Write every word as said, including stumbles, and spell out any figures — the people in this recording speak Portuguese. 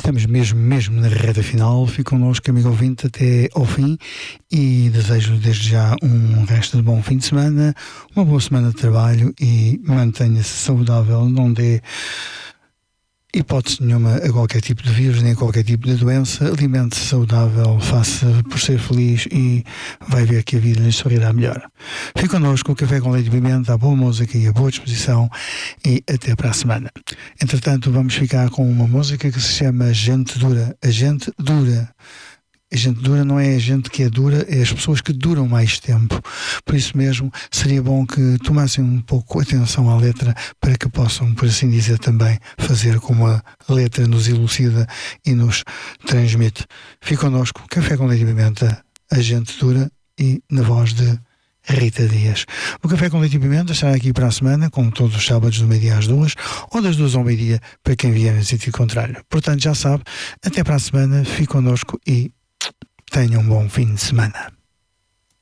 estamos mesmo, mesmo na reta final. Fique connosco, amigo ouvinte, até ao fim e desejo desde já um resto de bom fim de semana, uma boa semana de trabalho e mantenha-se saudável, não dê hipótese nenhuma a qualquer tipo de vírus, nem a qualquer tipo de doença. Alimente-se saudável, faça por ser feliz e vai ver que a vida lhe sorrirá melhor. Fique connosco, o Café com Leite e Pimenta, a boa música e a boa disposição, e até para a semana. Entretanto, vamos ficar com uma música que se chama Gente Dura. A gente dura. A gente dura não é a gente que é dura, é as pessoas que duram mais tempo. Por isso mesmo, seria bom que tomassem um pouco atenção à letra para que possam, por assim dizer, também fazer como a letra nos elucida e nos transmite. Fique connosco, Café com Leite e Pimenta, a gente dura, e na voz de Rita Dias. O Café com Leite e Pimenta estará aqui para a semana, como todos os sábados do meio-dia às duas, ou das duas ao meio-dia para quem vier em sentido contrário. Portanto, já sabe, até para a semana, fique connosco e tenha um bom fim de semana.